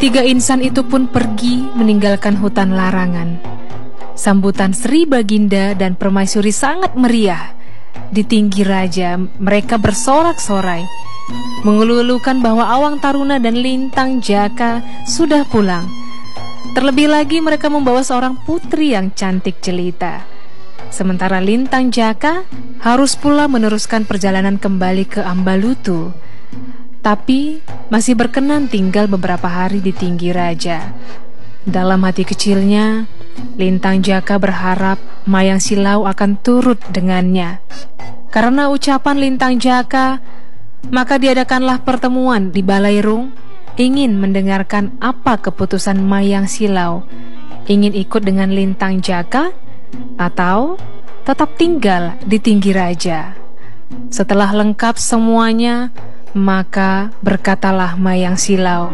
Ketiga insan itu pun pergi meninggalkan hutan larangan. Sambutan Sri Baginda dan Permaisuri sangat meriah. Di tinggi raja mereka bersorak-sorai, mengelulukan bahwa Awang Taruna dan Lintang Jaka sudah pulang. Terlebih lagi mereka membawa seorang putri yang cantik jelita. Sementara Lintang Jaka harus pula meneruskan perjalanan kembali ke Ambalutu, tapi masih berkenan tinggal beberapa hari di tinggi raja. Dalam hati kecilnya, Lintang Jaka berharap Mayang Silau akan turut dengannya. Karena ucapan Lintang Jaka, maka diadakanlah pertemuan di Balairung, ingin mendengarkan apa keputusan Mayang Silau. Ingin ikut dengan Lintang Jaka atau tetap tinggal di tinggi raja. Setelah lengkap semuanya, maka berkatalah Mayang Silau,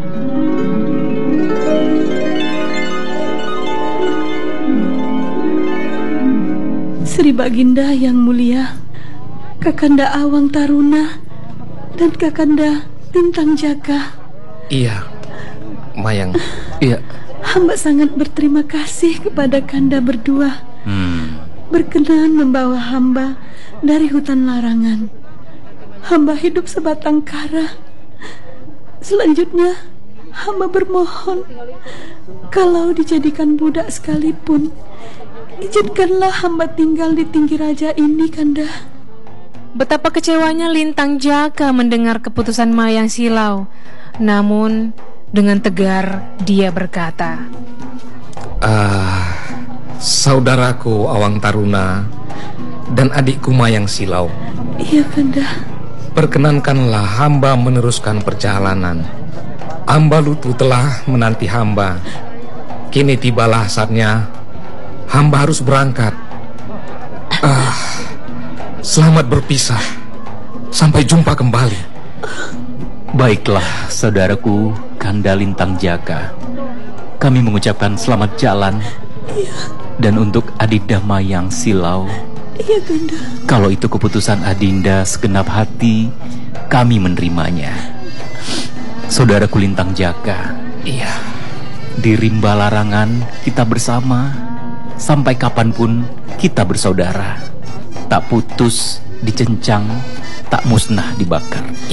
Sri Baginda yang mulia, Kakanda Awang Taruna dan Kakanda Lintang Jaka. Iya, Mayang. Iya. Hamba sangat berterima kasih kepada Kanda berdua berkenan membawa hamba dari hutan larangan. Hamba hidup sebatang kara. Selanjutnya hamba bermohon, kalau dijadikan budak sekalipun, izinkanlah hamba tinggal di tinggi raja ini, Kanda. Betapa kecewanya Lintang Jaka mendengar keputusan Mayang Silau. Namun dengan tegar dia berkata, saudaraku Awang Taruna dan adikku Mayang Silau, iya, Kanda. perkenankanlah hamba meneruskan perjalanan. Ambalutu telah menanti hamba. Kini tibalah saatnya hamba harus berangkat. Selamat berpisah. Sampai jumpa kembali. Baiklah, saudaraku Kanda Lintang Jaka. Kami mengucapkan selamat jalan. Iya. Dan untuk Adinda Mayang Silau, Iya, Kanda. kalau itu keputusan Adinda segenap hati, kami menerimanya. Saudaraku Lintang Jaka, Iya. di rimba larangan kita bersama. Sampai kapanpun kita bersaudara. Tak putus dicencang, tak musnah dibakar.